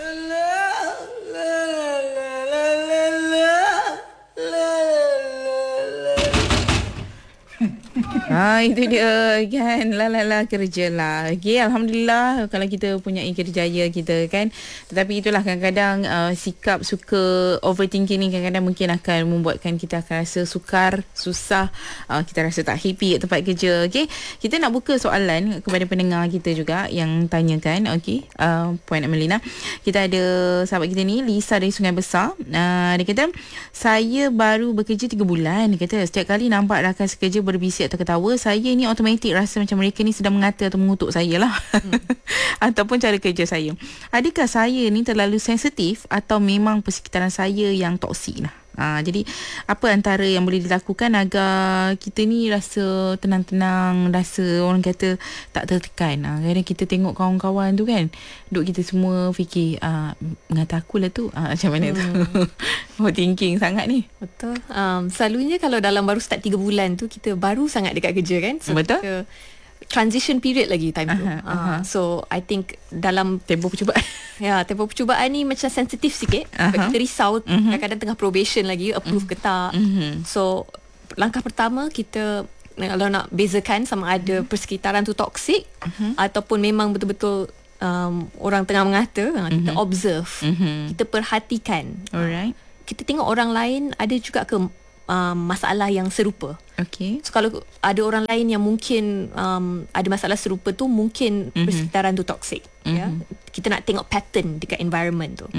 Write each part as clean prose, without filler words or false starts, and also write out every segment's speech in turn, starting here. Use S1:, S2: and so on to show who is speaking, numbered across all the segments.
S1: Itu dia kan. Kerja lah. Okay, Alhamdulillah kalau kita punya kerjaya kita kan. Tetapi itulah kadang-kadang sikap suka overthinking ni kadang-kadang mungkin akan membuatkan kita akan rasa sukar, susah, kita rasa tak happy kat tempat kerja. Okay, kita nak buka soalan kepada pendengar kita juga yang tanyakan. Okay, Puan Amelina, kita ada sahabat kita ni, Lisa dari Sungai Besar. Dia kata, saya baru bekerja 3 bulan. Dia kata setiap kali nampak rakan sekerja berbisik atau ketawa, saya ni automatik rasa macam mereka ni sedang mengata atau mengutuk saya lah. Ataupun cara kerja saya. Adakah saya ni terlalu sensitif atau memang persekitaran saya yang toksik lah? Jadi apa antara yang boleh dilakukan agar kita ni rasa tenang-tenang, rasa orang kata tak tertekan. Kadang kita tengok kawan-kawan tu kan, duk kita semua fikir mengata aku lah tu, macam mana tu. Overthinking sangat ni.
S2: Betul. Selalunya kalau dalam baru start 3 bulan tu, kita baru sangat dekat kerja kan. So
S1: betul.
S2: Kita transition period lagi time tu. So I think dalam
S1: tempoh percubaan
S2: tempoh percubaan ni macam sensitif sikit. Sebab kita risau kadang-kadang tengah probation lagi, approve ke tak. So langkah pertama, kita kalau nak bezakan sama ada persekitaran tu toksik ataupun memang betul-betul orang tengah mengata, kita observe, kita perhatikan.
S1: Alright.
S2: Kita tengok orang lain ada juga ke masalah yang serupa.
S1: Okay.
S2: So kalau ada orang lain yang mungkin ada masalah serupa tu, mungkin persekitaran tu toxic. Ya, kita nak tengok pattern dekat environment tu.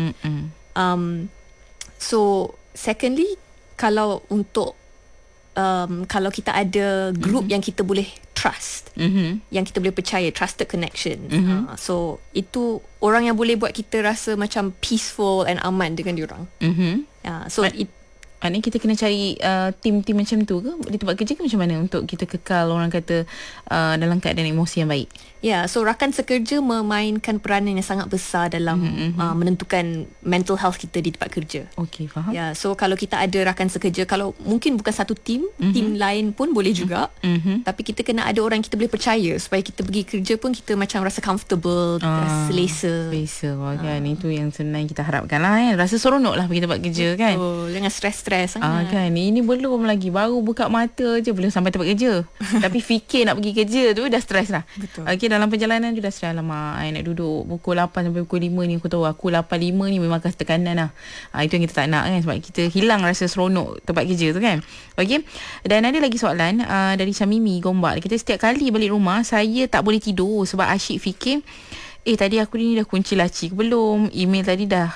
S2: So secondly, kalau untuk kalau kita ada group yang kita boleh trust, yang kita boleh percaya, trusted connection. So itu orang yang boleh buat kita rasa macam peaceful and aman dengan diorang. So
S1: ni kita kena cari tim-tim macam tu ke di tempat kerja ke macam mana untuk kita kekal orang kata dalam keadaan emosi yang baik?
S2: So rakan sekerja memainkan peranan yang sangat besar dalam menentukan mental health kita di tempat kerja.
S1: Okey, faham.
S2: So kalau kita ada rakan sekerja, kalau mungkin bukan satu tim, tim lain pun boleh juga. Tapi kita kena ada orang yang kita boleh percaya supaya kita pergi kerja pun kita macam rasa comfortable, kita rasa selesa.
S1: Kan, itu yang sebenarnya kita harapkan lah kan. Rasa seronok lah pergi tempat kerja kan.
S2: Jangan stres-stres sangat.
S1: Kan, ini belum lagi, baru buka mata je belum sampai tempat kerja. Tapi fikir nak pergi kerja tu dah stres lah.
S2: Betul.
S1: Okay, dalam perjalanan tu dah stres. Alamak, I nak duduk pukul 8 sampai pukul 5 ni, aku tahu aku 8.5 ni memang kasi tekanan lah. Itu yang kita tak nak kan, sebab kita hilang rasa seronok tempat kerja tu kan. Okay, dan ada lagi soalan dari Syamimi Gombak. Dia kata setiap kali balik rumah saya tak boleh tidur sebab asyik fikir tadi aku ni dah kunci laci ke belum, email tadi dah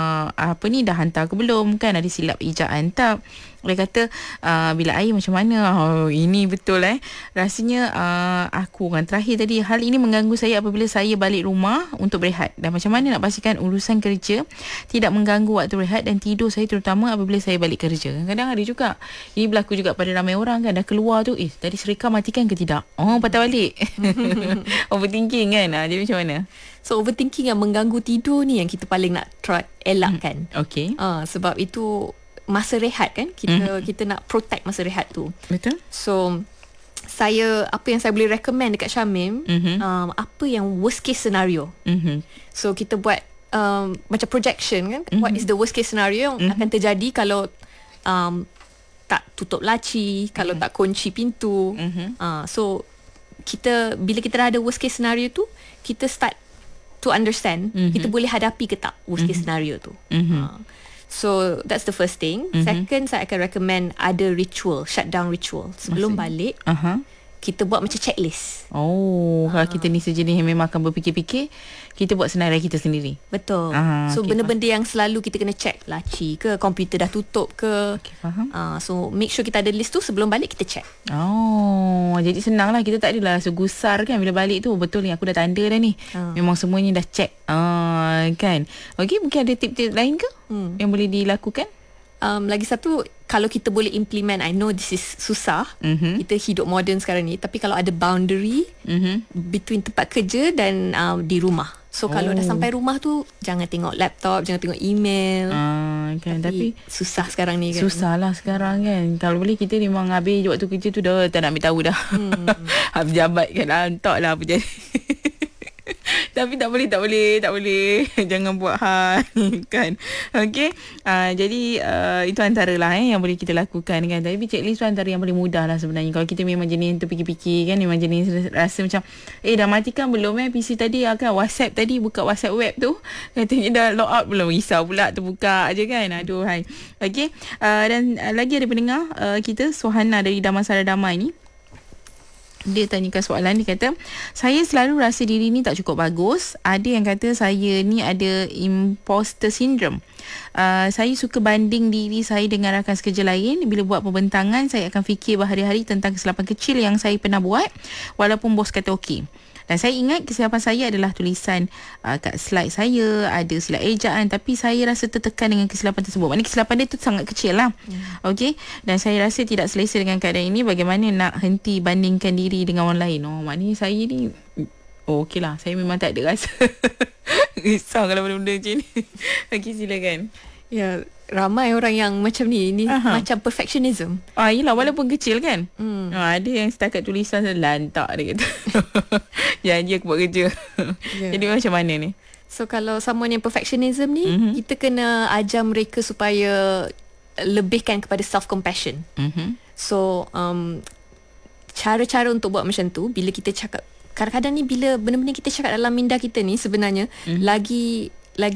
S1: dah hantar ke belum, kan ada silap ejaan tak. Dia kata bila air macam mana. Ini betul rasanya aku kan terakhir tadi, hal ini mengganggu saya apabila saya balik rumah untuk berehat, dan macam mana nak pastikan urusan kerja tidak mengganggu waktu berehat dan tidur saya, terutama apabila saya balik kerja. Kadang ada juga, ini berlaku juga pada ramai orang kan, dah keluar tu tadi serika matikan ke tidak, patah balik. Overthinking kan. Jadi macam mana?
S2: So overthinking yang mengganggu tidur ni yang kita paling nak try elakkan.
S1: Okay.
S2: Sebab itu masa rehat kan, kita nak protect masa rehat tu.
S1: Betul.
S2: So apa yang saya boleh recommend dekat Syamim, apa yang worst case scenario. So kita buat macam projection kan, what is the worst case scenario yang akan terjadi kalau tak tutup laci, kalau tak kunci pintu. So bila kita dah ada worst case scenario tu, kita start to understand kita boleh hadapi ke tak worst case scenario tu. So that's the first thing. Second, saya akan recommend ada ritual, shutdown ritual. Sebelum balik, kita buat macam checklist.
S1: Kalau kita ni sejenis yang memang akan berfikir-fikir, kita buat senarai kita sendiri.
S2: Betul. So benda-benda yang selalu kita kena check, laci ke, komputer dah tutup ke.
S1: Faham.
S2: So make sure kita ada list tu, sebelum balik kita check.
S1: Jadi senang lah, kita tak adalah segusar kan bila balik tu. Betul ni, aku dah tanda dah ni. Memang semuanya dah check. Kan. Okay, mungkin ada tip-tip lain ke yang boleh dilakukan?
S2: Lagi satu, kalau kita boleh implement, I know this is susah, kita hidup moden sekarang ni, tapi kalau ada boundary between tempat kerja dan di rumah. So kalau dah sampai rumah tu, jangan tengok laptop, jangan tengok email.
S1: Kan, tapi
S2: susah sekarang ni kan.
S1: Susah lah sekarang kan. Kalau boleh kita memang habis waktu kerja tu dah tak nak ambil tahu dah. Habis jabat kan, tak lah apa jadi. Tapi tak boleh. Jangan buat hal kan. Okey. Jadi itu antaralah yang boleh kita lakukan kan. Tapi checklist tu antara yang paling mudah lah sebenarnya. Kalau kita memang jenis yang terfikir-fikir kan, memang jenis rasa macam dah matikan belum PC tadi kan, WhatsApp tadi, buka WhatsApp web tu katanya dah log out belum, risau pula terbuka je kan. Aduh hai. Okey. Dan lagi ada pendengar kita Suhana dari Damansara Damai ni. Dia tanyakan soalan, dia kata, saya selalu rasa diri ni tak cukup bagus. Ada yang kata saya ni ada imposter syndrome. Saya suka banding diri saya dengan rakan sekerja lain. Bila buat pembentangan, saya akan fikir berhari-hari tentang kesilapan kecil yang saya pernah buat, walaupun bos kata okey. Dan saya ingat kesilapan saya adalah tulisan kat slide saya, ada silap ejaan, tapi saya rasa tertekan dengan kesilapan tersebut. Maknanya kesilapan dia tu sangat kecil lah. Okey. Dan saya rasa tidak selesa dengan keadaan ini. Bagaimana nak henti bandingkan diri dengan orang lain? Maknanya saya ni okey lah, saya memang tak ada rasa risau kalau benda-benda macam ni. Okey, silakan.
S2: Ya, ramai orang yang macam ni macam perfectionism.
S1: Yelah, walaupun kecil kan. Ada yang setakat tulisan lantak dia kata. Janji aku buat kerja. Jadi macam mana ni?
S2: So kalau someone yang perfectionism ni, kita kena ajar mereka supaya lebihkan kepada self-compassion. So cara-cara untuk buat macam tu, bila kita cakap, kadang-kadang ni bila benda-benda kita cakap dalam minda kita ni sebenarnya lagi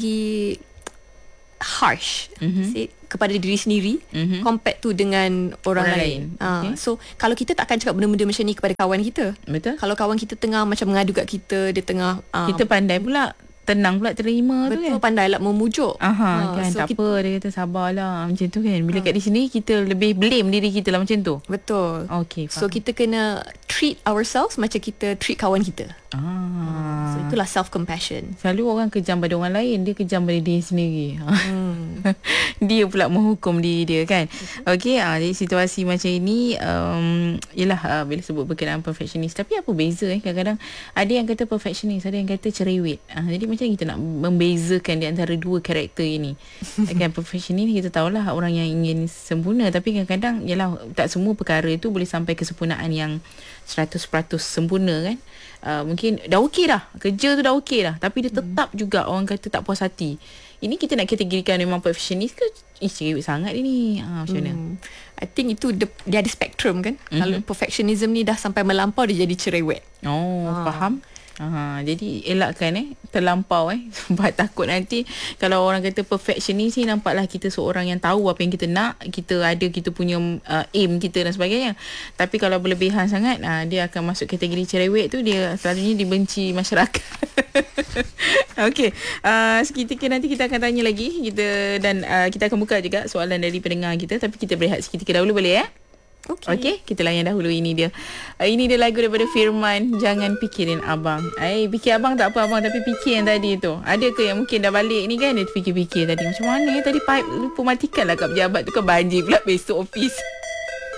S2: harsh kepada diri sendiri compared tu dengan orang lain. Okay. So kalau kita tak akan cakap benda-benda macam ni kepada kawan kita.
S1: Betul.
S2: Kalau kawan kita tengah macam mengadu kat kita, dia tengah
S1: kita pandai pula, tenang pula terima.
S2: Betul,
S1: tu kan.
S2: pandailah memujuk.
S1: Kan, so tak apa, dia kata sabarlah macam tu kan. Bila kat di sini kita lebih blame diri kita lah macam tu.
S2: Betul.
S1: Okay, faham.
S2: So kita kena treat ourselves macam kita treat kawan kita. So itulah self-compassion.
S1: Selalu orang kejam pada orang lain, dia kejam pada diri sendiri. Dia pula menghukum diri dia kan. Okey, jadi situasi macam ini yalah, bila sebut berkenaan perfectionist, tapi apa beza kadang-kadang ada yang kata perfectionist, ada yang kata cerewet. Jadi macam kita nak membezakan di antara dua karakter ini. Kan, perfectionist kita tahulah orang yang ingin sempurna, tapi kadang-kadang yalah, tak semua perkara itu boleh sampai kesempurnaan yang 100% sempurna kan. Mungkin dah okey dah, kerja tu dah okey dah, tapi dia tetap juga orang kata tak puas hati. Ini kita nak kategorikan memang perfectionist ke cerewet sangat dia ni? Macam mana?
S2: I think itu dia ada spektrum kan. Kalau perfectionism ni dah sampai melampau, dia jadi cerewet.
S1: Faham. Jadi elakkan terlampau sebab takut nanti kalau orang kata perfectionist ni, nampaklah kita seorang yang tahu apa yang kita nak, kita punya aim kita dan sebagainya. Tapi kalau berlebihan sangat, dia akan masuk kategori cerewet tu, dia selalunya dibenci masyarakat. Okey, seketika nanti kita akan tanya lagi kita akan buka juga soalan dari pendengar kita, tapi kita berehat seketika dahulu, boleh Okey, kita layan dahulu ini dia lagu daripada Firman, Jangan Pikirin Abang. Fikir abang tak apa abang, tapi fikir yang tadi tu. Ada ke yang mungkin dah balik ni kan, dia fikir-fikir tadi macam mana tadi pipe lupa matikan lah kat pejabat tu kan, banjir pula besok office.